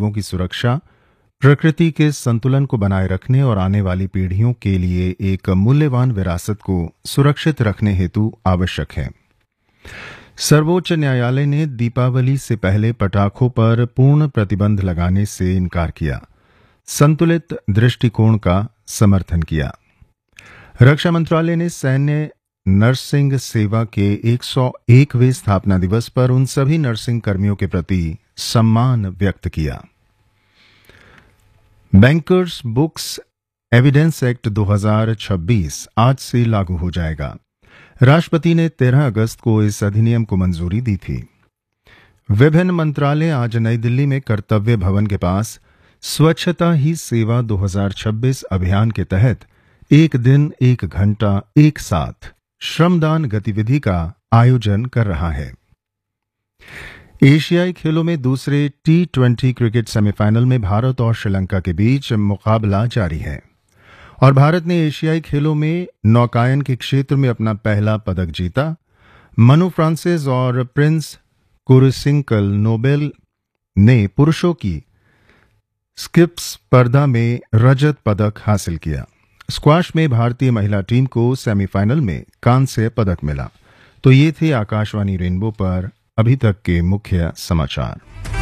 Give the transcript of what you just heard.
जीवों की सुरक्षा, प्रकृति के संतुलन को बनाए रखने और आने वाली पीढ़ियों के लिए एक मूल्यवान विरासत को सुरक्षित रखने हेतु आवश्यक है। सर्वोच्च न्यायालय ने दीपावली से पहले पटाखों पर पूर्ण प्रतिबंध लगाने से इनकार किया, संतुलित दृष्टिकोण का समर्थन किया। रक्षा मंत्रालय ने सैन्य नर्सिंग सेवा के 101वें स्थापना दिवस पर उन सभी नर्सिंग कर्मियों के प्रति सम्मान व्यक्त किया। बैंकर्स बुक्स एविडेंस एक्ट 2026 आज से लागू हो जाएगा। राष्ट्रपति ने 13 अगस्त को इस अधिनियम को मंजूरी दी थी। विभिन्न मंत्रालय आज नई दिल्ली में कर्तव्य भवन के पास स्वच्छता ही सेवा 2026 अभियान के तहत एक दिन एक घंटा एक साथ श्रमदान गतिविधि का आयोजन कर रहा है। एशियाई खेलों में दूसरे T20 क्रिकेट सेमीफाइनल में भारत और श्रीलंका के बीच मुकाबला जारी है और भारत ने एशियाई खेलों में नौकायन के क्षेत्र में अपना पहला पदक जीता। मनु फ्रांसिस और प्रिंस कुरुसिंकल नोबेल ने पुरुषों की स्किप्स स्पर्धा में रजत पदक हासिल किया। स्क्वाश में भारतीय महिला टीम को सेमीफाइनल में कांस्य पदक मिला। तो ये थे आकाशवाणी रेनबो पर अभी तक के मुख्य समाचार।